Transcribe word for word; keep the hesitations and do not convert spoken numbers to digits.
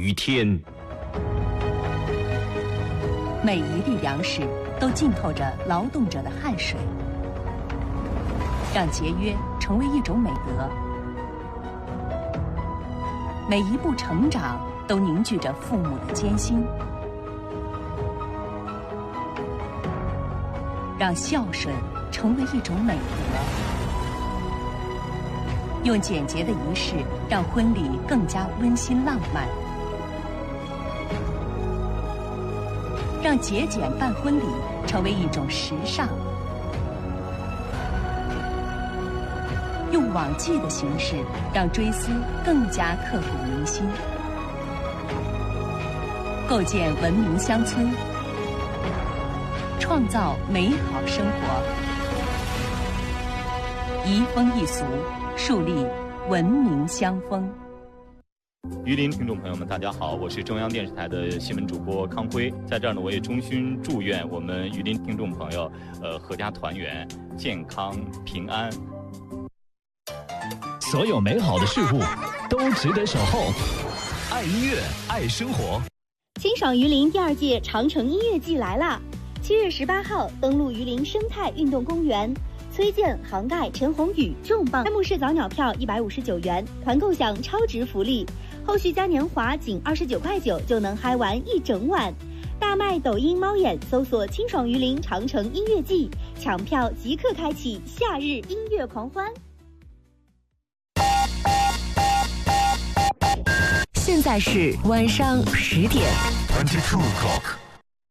于天。 每一粒粮食都浸透着劳动者的汗水，让节约成为一种美德。每一步成长都凝聚着父母的艰辛，让孝顺成为一种美德。用简洁的仪式让婚礼更加温馨浪漫，让节俭办婚礼成为一种时尚。用网祭的形式让追思更加刻骨铭心，构建文明乡村，创造美好生活，移风易俗，树立文明乡风。 榆林听众朋友们，大家好，我是中央电视台的新闻主播康辉，在这儿呢，我也衷心祝愿我们榆林听众朋友，呃，阖家团圆，健康平安。 所有美好的事物都值得守候，爱音乐，爱生活。 清爽榆林第二届长城音乐季来啦！七月十八号登陆榆林生态运动公园。崔健、杭盖、陈鸿宇重磅开幕式早鸟票一百五十九元，团购享超值福利，后续嘉年华仅二十九块九就能嗨完一整晚。大麦抖音猫眼搜索清爽榆林长城音乐季，抢票即刻开启夏日音乐狂欢。 现在是晚上十点。 Twenty two o'clock。